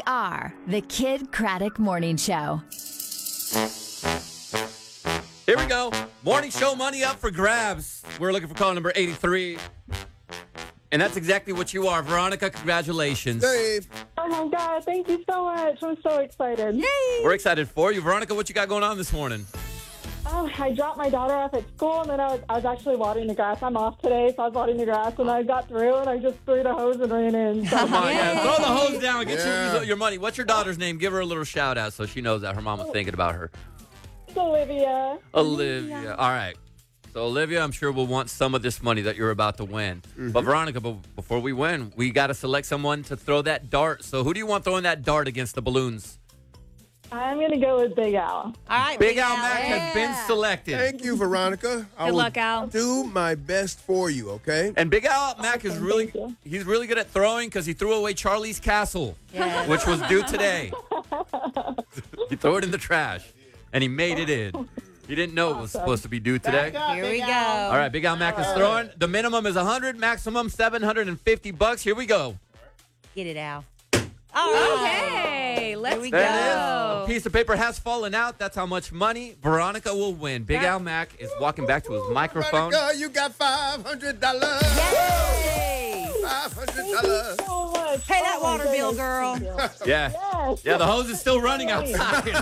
are the Kid Craddock Morning Show. Here we go. Morning show money up for grabs. We're looking for call number 83. And that's exactly what you are. Veronica, congratulations. Dave. Oh, my God. Thank you so much. I'm so excited. Yay! We're excited for you. Veronica, what you got going on this morning? Oh, I dropped my daughter off at school, and then I was actually watering the grass. I'm off today, so I was watering the grass, and I got through, and I just threw the hose and ran in. So. Come on, yeah. Throw the hose down. Get your money. What's your Oh. daughter's name? Give her a little shout out so she knows that her mama's thinking about her. It's Olivia. Olivia. All right. So, Olivia, I'm sure will want some of this money that you're about to win. But, Veronica, before we win, we got to select someone to throw that dart. So, who do you want throwing that dart against the balloons? I'm going to go with Big Al. All right, Big Al Mack has been selected. Thank you, Veronica. I Good will luck, Al. do my best for you, okay? And Big Al Mack is Thank you. he's really good at throwing because he threw away Charlie's Castle, which was due today. He threw it in the trash, and he made it in. He didn't know it was supposed to be due today. Here we go. All right, Big Al Mack is throwing. The minimum is 100, maximum $750. Here we go. Get it out. Okay, let's we go. There it is. A piece of paper has fallen out. That's how much money Veronica will win. Big Al Mack is walking back to his microphone. Veronica, you got $500. Yay! $500. So much. Pay that Oh, my water bill, goodness. girl. Thank you. Yeah. Yes. Yeah, the hose is still running outside.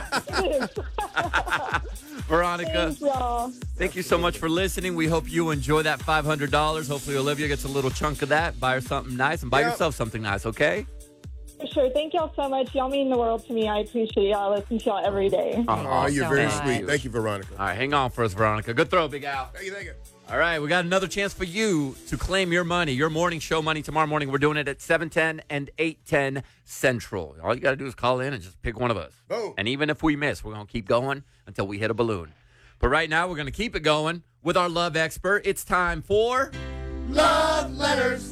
Veronica, Thanks, y'all. thank you so much for listening. We hope you enjoy that $500. Hopefully, Olivia gets a little chunk of that. Buy her something nice and buy yourself something nice, okay? For sure. Thank y'all so much. Y'all mean the world to me. I appreciate y'all. I listen to y'all every day. Oh, you're so very much. sweet. Thank you, Veronica. All right, hang on for us, Veronica. Good throw, Big Al. Thank you. All right, we got another chance for you to claim your money, your morning show money tomorrow morning. We're doing it at 7:10 and 8:10 Central. All you got to do is call in and just pick one of us. Boom. And even if we miss, we're going to keep going until we hit a balloon. But right now, we're going to keep it going with our love expert. It's time for... Love letters.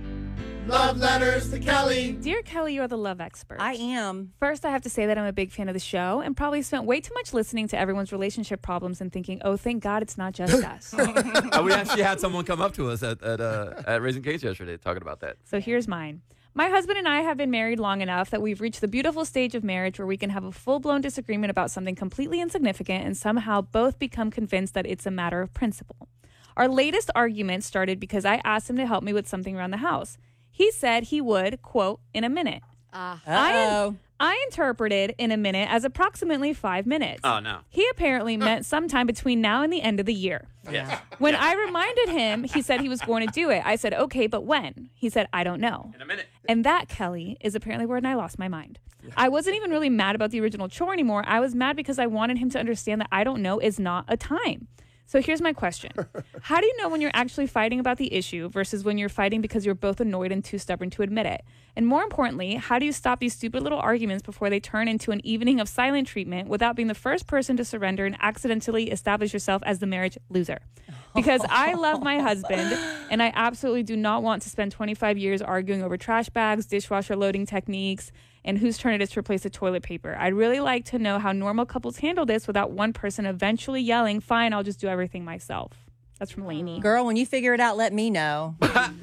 Love letters to Kelly. Dear Kelly, you're the love expert. I am. First, I have to say that I'm a big fan of the show and probably spent way too much listening to everyone's relationship problems and thinking, oh, thank God it's not just us. we actually had someone come up to us at Raising Cane's yesterday talking about that. So here's mine. My husband and I have been married long enough that we've reached the beautiful stage of marriage where we can have a full-blown disagreement about something completely insignificant and somehow both become convinced that it's a matter of principle. Our latest argument started because I asked him to help me with something around the house. He said he would, quote, in a minute. Uh-oh. I interpreted in a minute as approximately 5 minutes. Oh, no. He apparently meant sometime between now and the end of the year. Yes. When I reminded him, he said he was going to do it. I said, okay, but when? He said, I don't know. In a minute. And that, Kelly, is apparently where I lost my mind. I wasn't even really mad about the original chore anymore. I was mad because I wanted him to understand that I don't know is not a time. So here's my question. How do you know when you're actually fighting about the issue versus when you're fighting because you're both annoyed and too stubborn to admit it? And more importantly, how do you stop these stupid little arguments before they turn into an evening of silent treatment without being the first person to surrender and accidentally establish yourself as the marriage loser? Because I love my husband, and I absolutely do not want to spend 25 years arguing over trash bags, dishwasher loading techniques, and whose turn it is to replace the toilet paper. I'd really like to know how normal couples handle this without one person eventually yelling, fine, I'll just do everything myself. That's from Lainey. Girl, when you figure it out, let me know.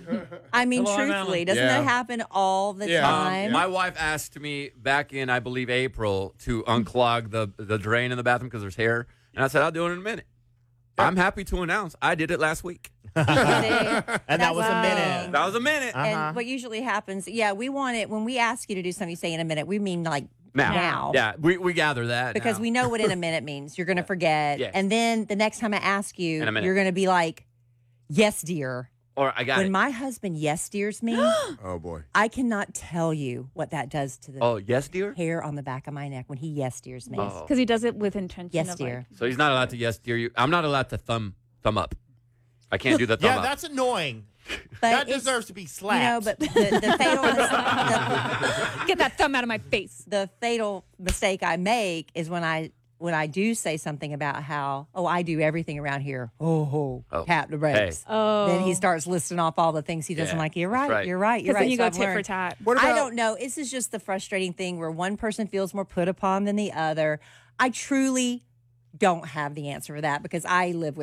I mean, Hello, I'm truthfully, Alan. doesn't that happen all the time? My wife asked me back in, I believe, April to unclog the drain in the bathroom because there's hair. And I said, I'll do it in a minute. I'm happy to announce I did it last week. And that was a minute. That was a minute. And what usually happens, we want it, when we ask you to do something, you say in a minute, we mean like now. Yeah, we gather that Because now. we know what in a minute means. You're going to forget. Yes. And then the next time I ask you, In a minute. you're going to be like, yes, dear. Or I got When it. my husband yes dears me, Oh, boy. I cannot tell you what that does to the Oh, yes, dear? hair on the back of my neck when he yes dears me. Oh. Because he does it with intention. Yes, of dear. So he's not allowed to yes, dear you. I'm not allowed to thumb up. I can't do the thumb Yeah, up. that's annoying. But That it's- deserves to be You know, slapped. but the fatal Get that thumb out of my face. the fatal mistake I make is when I do say something about how, I do everything around here. Oh. Tap the brakes. Oh. Then he starts listing off all the things he doesn't Yeah, like. You're that's right, right. you're right, you're Because right. then you So go I've tit for learned. tat. What about, I don't know. This is just the frustrating thing where one person feels more put upon than the other. I truly don't have the answer for that because I live with it.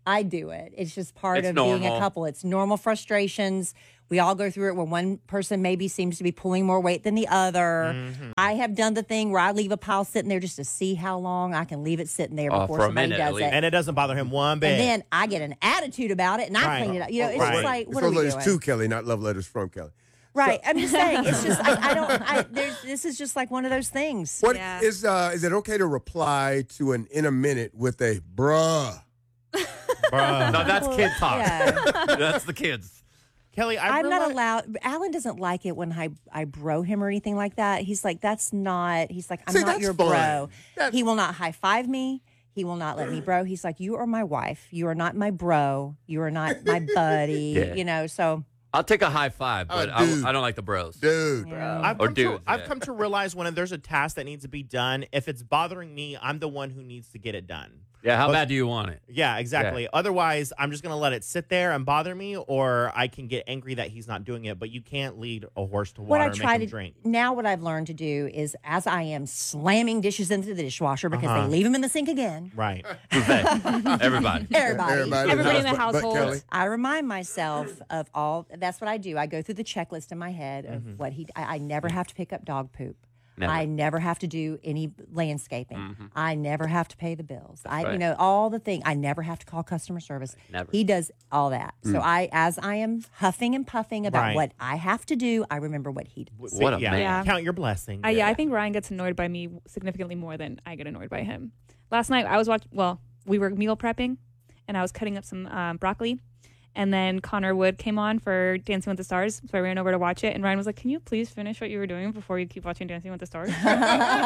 I do it. It's just part It's of being normal. a couple. It's normal frustrations. We all go through it where one person maybe seems to be pulling more weight than the other. Mm-hmm. I have done the thing where I leave a pile sitting there just to see how long I can leave it sitting there before for a somebody minute, at does least. it. And it doesn't bother him one bit. And then I get an attitude about it and I Right. clean it up. You know, it's Right. just like, It's what are love we letters doing? to Kelly, not love letters from Kelly. Right. I'm just saying, it's just, this is just like one of those things. What Yeah. is it okay to reply to an in a minute with a bruh? Bruh. No, that's kid talk. Yeah. That's the kids. Kelly, I'm not allowed. Alan doesn't like it when I bro him or anything like that. He's like, that's not. He's like, I'm See, not that's your fine. bro. That's- He will not high five me. He will not let me bro. He's like, you are my wife. You are not my bro. You are not my buddy. Yeah. You know. So I'll take a high five, but dude. I don't like the bros. Dude. I've Or come, dudes, I've yeah. come to realize when there's a task that needs to be done, if it's bothering me, I'm the one who needs to get it done. Yeah, how But- bad do you want it? Yeah, exactly. Otherwise, I'm just going to let it sit there and bother me, or I can get angry that he's not doing it. But you can't lead a horse to what water I and try make to him drink. now, what I've learned to do is, as I am slamming dishes into the dishwasher because Uh-huh. they leave them in the sink again. Right. Who's that? Everybody. Everybody. Everybody in the but household. Kelly. I remind myself of all. That's what I do. I go through the checklist in my head of Mm-hmm. what I never have to pick up dog poop. Never. I never have to do any landscaping. I never have to pay the bills. right. You know, all the things. I never have to call customer service. Never. He does all that. So as I am huffing and puffing about Right. what I have to do, I remember what he does. What a yeah. man. Yeah. Count your blessings. Yeah, I think Ryan gets annoyed by me significantly more than I get annoyed by him. Last night I was watching. Well, we were meal prepping, and I was cutting up some broccoli. And then Connor Wood came on for Dancing with the Stars, so I ran over to watch it. And Ryan was like, "Can you please finish what you were doing before you keep watching Dancing with the Stars?" And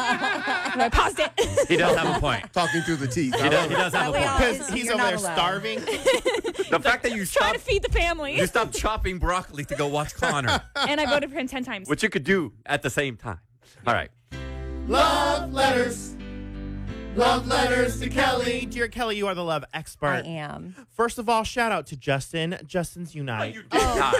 I paused it. He does have a point. Talking through the teeth. He does have a we point. all- Because he's You're over not there alone. starving. The fact that you Trying to stopped, feed the family. you stopped chopping broccoli to go watch Connor, And I voted for him 10 times. which you could do at the same time. All right. Love letters. Love letters to Kelly. Dear Kelly, you are the love I expert. am. First of all, shout out to Justin. Justin's Unite. You did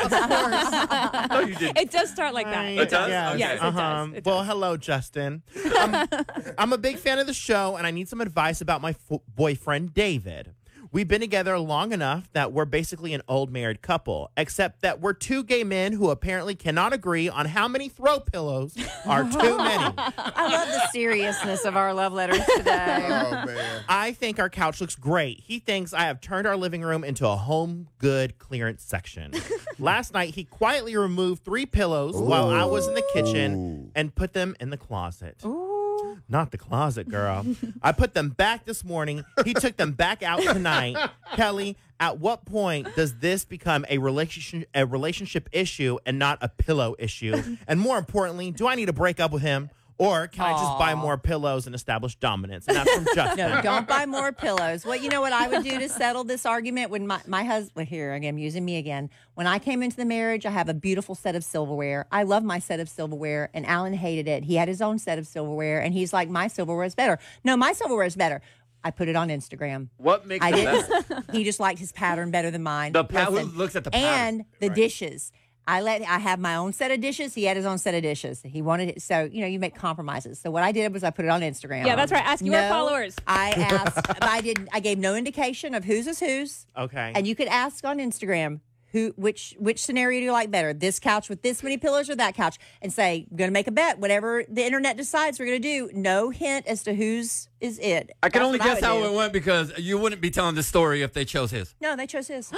not. No, you didn't. It does start like that. Right. It does? Yeah. Okay. Yes, it does. It Well, does. hello, Justin. I'm a big fan of the show, and I need some advice about my boyfriend, David. We've been together long enough that we're basically an old married couple, except that we're two gay men who apparently cannot agree on how many throw pillows are too many. I love the seriousness of our love letters today. Oh, man. I think our couch looks great. He thinks I have turned our living room into a home good clearance section. Last night, he quietly removed 3 pillows while I was in the kitchen and put them in the closet. Not the closet, girl. I put them back this morning. He took them back out tonight. Kelly, at what point does this become a relationship issue and not a pillow issue? And more importantly, do I need to break up with him? Or can I just buy more pillows and establish dominance? And that's from Justin. No, don't buy more pillows. Well, you know what I would do to settle this argument when my husband, well, here again, using me again. When I came into the marriage, I have a beautiful set of silverware. I love my set of silverware, and Alan hated it. He had his own set of silverware, and he's like, my silverware is better. No, my silverware is better. I put it on Instagram. What makes I it better? didn't. He just liked his pattern better than mine. Who Listen, looks at the pattern? and the dishes. I have my own set of dishes. He had his own set of dishes. He wanted it. So, you know, you make compromises. So what I did was I put it on Instagram. Yeah, that's right. Ask your followers. I asked, but I gave no indication of whose is whose. Okay. And you could ask on Instagram which scenario do you like better? This couch with this many pillows or that couch? And say, I'm going to make a bet. Whatever the internet decides we're going to do. No hint as to whose is it. I can That's only what guess would how do. it went because you wouldn't be telling this story if they chose his. No, they chose his.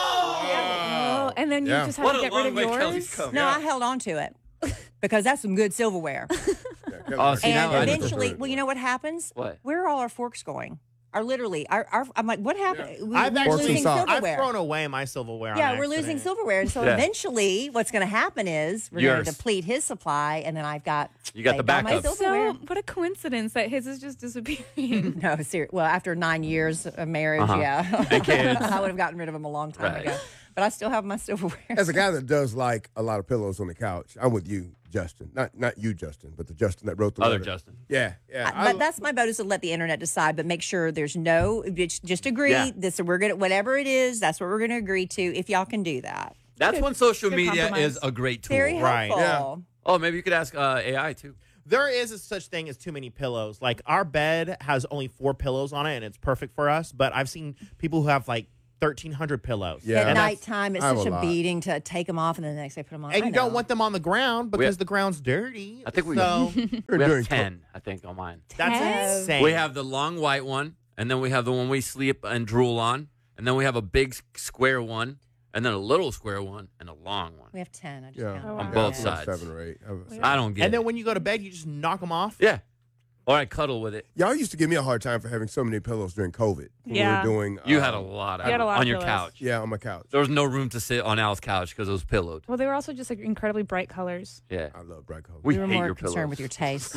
Oh, and then you Yeah. just have What to a get rid long of way Kelly's yours. come. No, I held on to it because that's some good silverware. Oh, see, now And I need to- eventually, well, you know what happens? What? Where are all our forks going? Our I'm like, what happened? I've We're actually losing I've silverware. I've thrown away my silverware. on Yeah, we're accident. losing silverware. And so Yeah. eventually what's going to happen is we're going Yours. to deplete his supply, and then I've got You got the saved all my backup. silverware. So, what a coincidence that his is just disappearing. No, seriously. Well, after 9 years of marriage, Uh-huh. yeah. And kids. I would have gotten rid of them a long time Right. ago. But I still have my silverware. As a guy that does like a lot of pillows on the couch, I'm with you, Justin. Not you, Justin, but the Justin that wrote the Other letter. Justin. Yeah, yeah. But that's my vote, is to let the internet decide, but make sure there's just agree. Yeah. This we're gonna, whatever it is, that's what we're gonna agree to. If y'all can do that, That's when social Good media compromise. is a great tool. very Right. helpful. Oh, maybe you could ask AI too. There is a such thing as too many pillows. Like our bed has only 4 pillows on it, and it's perfect for us. But I've seen people who have like 1,300 pillows. Yeah. At And nighttime, it's I have such a a lot. beating to take them off and then the next day put them on. And I you don't know. want them on the ground because the ground's dirty. I think we- so We During have 10, I think, on mine. that's 10? insane. We have the long white one, and then we have the one we sleep and drool on, and then we have a big square one, and then a little square one, and a long one. We have 10. I just Yeah, counted. Oh, On wow. both Yeah, sides. 7 or 8. I don't get and it. then when you go to bed, you just knock them off. Yeah. Or I cuddle with it. Y'all used to give me a hard time for having so many pillows during COVID. When Yeah. we were doing. You had a lot, You had a lot on of your pillows. couch. Yeah, on my couch. There was no room to sit on Al's couch because it was pillowed. Well, they were also just like incredibly bright colors. Yeah. I love bright colors. We You were hate more your concerned pillows. with your taste.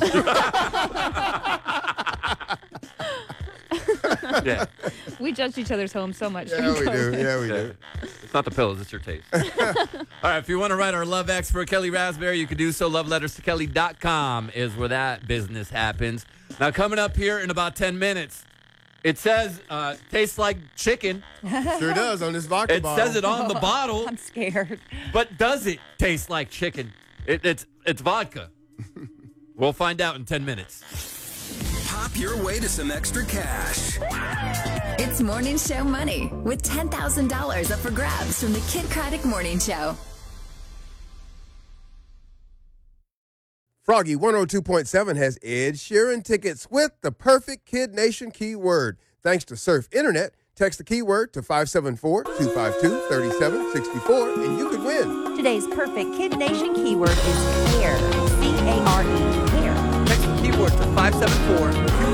Yeah. We judged each other's homes so much. Yeah, during we do. COVID. Yeah, we Yeah. do. It's not the pillows, it's your taste. All right, if you want to write our Love X for Kelly Raspberry, you can do so. LoveLettersToKelly.com is where that business happens. Now, coming up here in about 10 minutes, it says, tastes like chicken. Sure does on this vodka It bottle. says it on the bottle, I'm scared. but does it taste like chicken? It's vodka. We'll find out in 10 minutes. Pop your way to some extra cash. It's Morning Show Money with $10,000 up for grabs from the Kid Craddock Morning Show. Froggy 102.7 has Ed Sheeran tickets with the perfect Kid Nation keyword. Thanks to Surf Internet, text the keyword to 574-252-3764 and you could win. Today's perfect Kid Nation keyword is care. C-A-R-E. Care. Text the keyword to 574